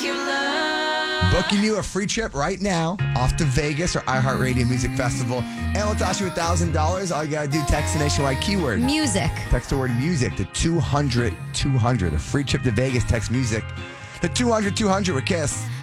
Booking you a free trip right now off to Vegas or iHeartRadio Music Festival. And we'll toss you $1,000. All you got to do, text the nationwide keyword Music. Text the word music to 200-200. A free trip to Vegas, text music. The 200-200 with Kiss.